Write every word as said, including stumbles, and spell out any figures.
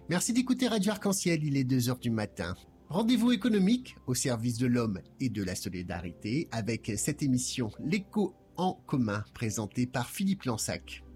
Merci d'écouter Radio Arc-en-Ciel, il est deux heures du matin. Rendez-vous économique au service de l'homme et de la solidarité avec cette émission L'écho en commun présentée par Philippe Lansac.